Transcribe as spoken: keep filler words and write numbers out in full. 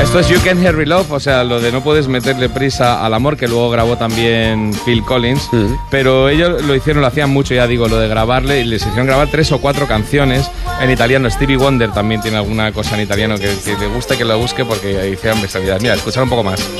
Esto es You Can't Hurry Love, o sea, lo de no puedes meterle prisa al amor, que luego grabó también Phil Collins, mm. pero ellos lo hicieron, lo hacían mucho, ya digo, lo de grabarle, y les hicieron grabar tres o cuatro canciones en italiano. Stevie Wonder también tiene alguna cosa en italiano que, que le guste que lo busque porque hicieron bestialidad. Mira, escuchar un poco más.